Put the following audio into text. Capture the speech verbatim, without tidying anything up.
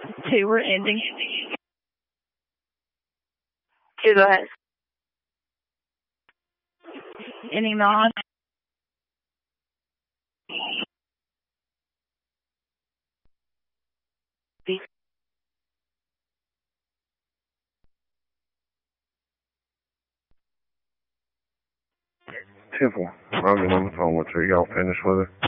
Two, we're ending. Two, go ahead. Ending on. Temple, I've been on the phone with her. Y'all finished with her?